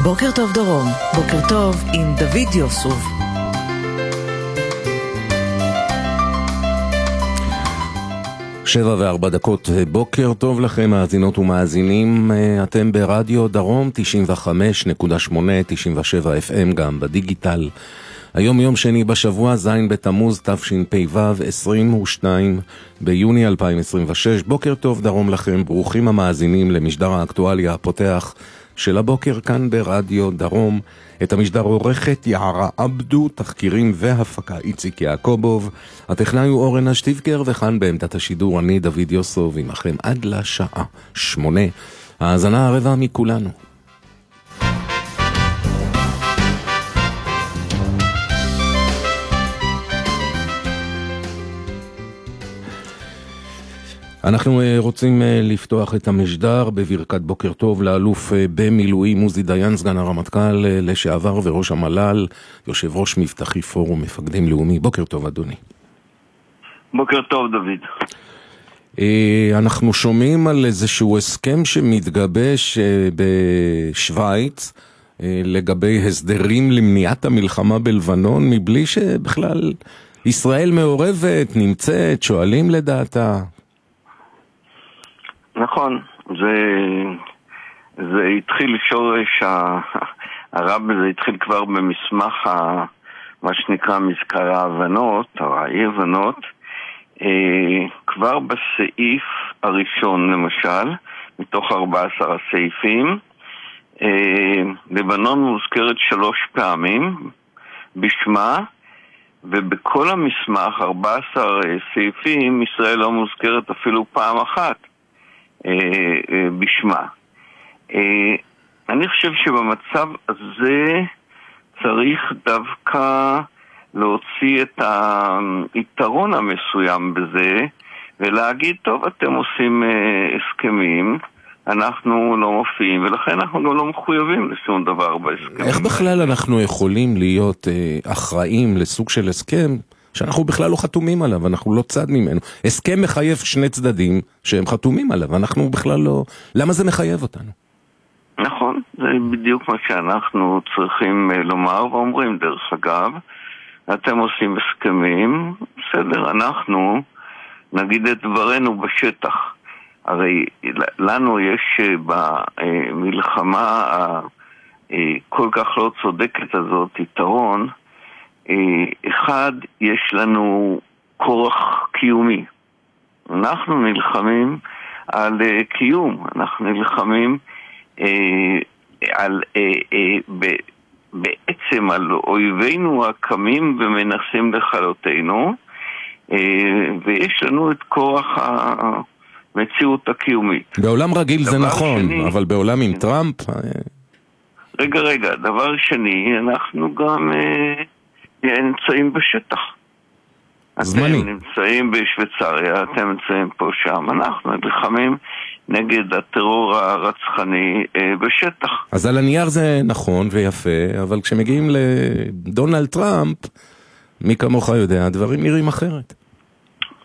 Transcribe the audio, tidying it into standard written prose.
בוקר טוב דרום, בוקר טוב עם דוד יוסוב. שבע וארבע דקות, בוקר טוב לכם מאזינות ומאזינים. אתם ברדיו דרום 95.8, 97 FM גם בדיגיטל. היום יום שני בשבוע, זין בתמוז תשפ"ו, 22 ביוני 2026. בוקר טוב דרום לכם, ברוכים המאזינים למשדר האקטואליה הפותח של הבוקר כאן ברדיו דרום. את המשדר עורכת יערה עבדו, תחקירים והפקה איציק יעקובוב, הטכנאי הוא אורן אשטיבקר, וכאן בעמדת השידור אני דוד יוסוב עמכם עד לשעה 8. האזנה הרבע מכולנו. אנחנו רוצים לפתוח את המשדר בברכת בוקר טוב לאלוף במילואים עוזי דיין, סגן הרמטכ"ל לשעבר וראש המל"ל, יושב ראש מבטחי פורום מפקדים לאומי. בוקר טוב אדוני. בוקר טוב דוד. אנחנו שומעים על איזשהו הסכם שמתגבש בשוויץ לגבי הסדרים למניעת המלחמה בלבנון, מבלי שבכלל ישראל מעורבת, נמצאת, שואלים לדעתה. נכון, זה התחיל שורש הרב, זה התחיל כבר במסמך מה שנקרא מזכר ההבנות, או האי-הבנות, כבר בסעיף הראשון למשל, מתוך 14 הסעיפים, לבנון מוזכרת 3 פעמים בשמה, ובכל המסמך 14 סעיפים ישראל לא מוזכרת אפילו פעם אחת בשמה. אני חושב שבמצב הזה צריך דווקא להוציא את היתרון המסוים בזה ולהגיד, טוב, אתם עושים הסכמים, אנחנו לא מופיעים, ולכן אנחנו גם לא מחויבים לשום דבר בהסכמים. איך בכלל אנחנו יכולים להיות אחראים לסוג של הסכם שאנחנו בכלל לא חתומים עליו, אנחנו לא צד ממנו? הסכם מחייב שני צדדים שהם חתומים עליו, אנחנו בכלל לא... למה זה מחייב אותנו? נכון, זה בדיוק מה שאנחנו צריכים לומר ואומרים. דרך אגב, אתם עושים הסכמים, בסדר, אנחנו נגיד את דברנו בשטח. הרי לנו יש במלחמה כל כך לא צודקת הזאת יתרון. אחד, יש לנו כורח קיומי. אנחנו נלחמים על קיום, אנחנו נלחמים בעצם על אויבינו הקמים ומנסים לכלותנו, ויש לנו את כורח המציאות הקיומית. בעולם רגיל זה נכון, שני, אבל בעולם עם טראמפ... רגע, דבר שני, אנחנו גם נמצאים בשטח. זמני. אתם נמצאים בשוויצריה, אתם נמצאים פה שם, אנחנו נלחמים נגד הטרור הרצחני בשטח. אז על הנייר זה נכון ויפה, אבל כשמגיעים לדונלד טראמפ, מי כמוך יודע, הדברים נראים אחרת.